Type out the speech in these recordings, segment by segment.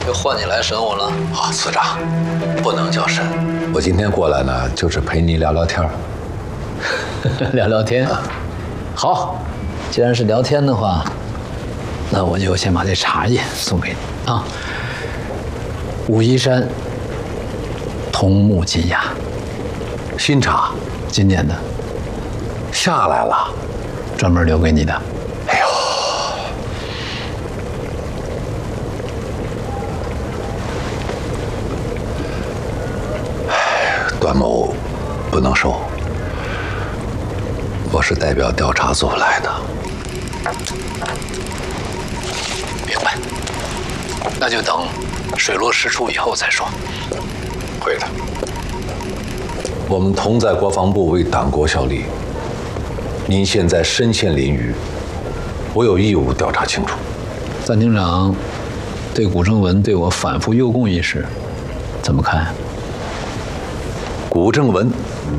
又换你来审我了？ 啊，司长，不能叫审。我今天过来呢，就是陪你聊聊天儿。 聊聊天。好，既然是聊天的话，那我就先把这茶叶送给你啊。武夷山桐木金芽， 新茶， 今年的， 下来了， 专门留给你的。 哎呦，段某不能收，我是代表调查组来的。 明白，那就等水落石出以后再说。 会的，我们同在国防部为党国效力。您现在身陷囹圄，我有义务调查清楚。 暂厅长对古正文对我反复诱供一事怎么看？ 古正文，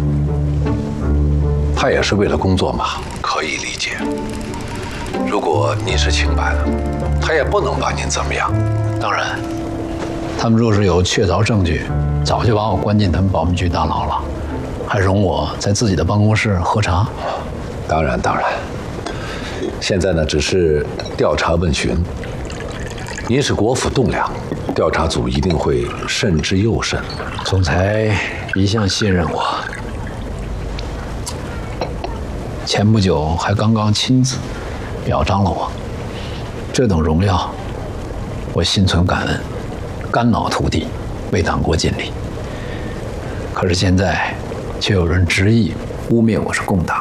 他也是为了工作嘛，可以理解。如果您是清白的，他也不能把您怎么样。 当然，他们若是有确凿证据，早就把我关进他们保密局大牢了，还容我在自己的办公室喝茶？ 当然，当然。现在呢，只是调查问询。您是国府栋梁，调查组一定会慎之又慎。 总裁一向信任我，前不久还刚刚亲自表彰了我，这等荣耀，我心存感恩，肝脑涂地，为党国尽力。可是现在，却有人执意污蔑我是共党，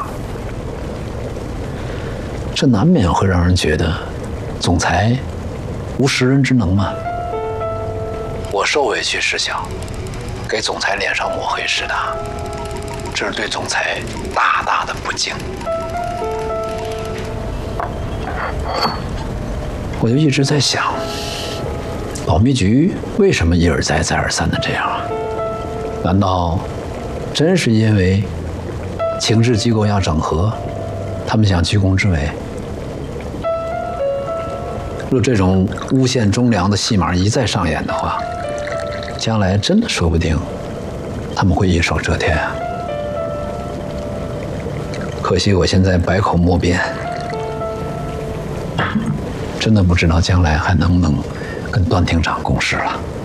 这难免会让人觉得，总裁无识人之能吗？我受委屈事小，给总裁脸上抹黑是大，这是对总裁大大的不敬。我就一直在想，保密局为什么一而再再而三的这样啊？难道真是因为情治机构要整合，他们想居功至伟？若这种诬陷忠良的戏码一再上演的话，将来真的说不定他们会一手遮天啊！可惜我现在百口莫辩，真的不知道将来还能不能跟段厅长共事了。